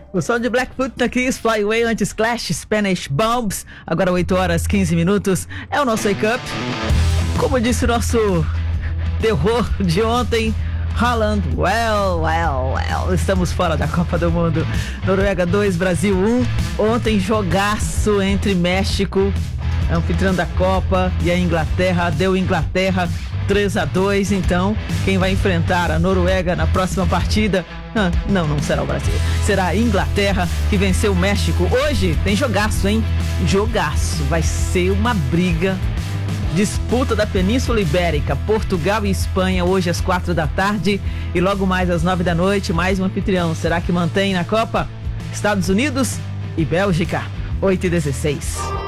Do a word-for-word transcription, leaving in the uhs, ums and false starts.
O som de Blackfoot na Kiss, Fly Away, antes Clash, Spanish Bombs. Agora oito horas e quinze minutos. É o nosso Wake Up. Como disse o nosso terror de ontem, Haaland, well, well, well. Estamos fora da Copa do Mundo. Noruega dois, Brasil um. Ontem, jogaço entre México, anfitrião da Copa, e a Inglaterra. Deu Inglaterra três a dois. Então, quem vai enfrentar a Noruega na próxima partida? Ah, não, não será o Brasil. Será a Inglaterra, que venceu o México. Hoje tem jogaço, hein? Jogaço. Vai ser uma briga. Disputa da Península Ibérica, Portugal e Espanha, hoje às quatro da tarde. E logo mais às nove da noite, mais um anfitrião. Será que mantém na Copa? Estados Unidos e Bélgica, oito e dezesseis.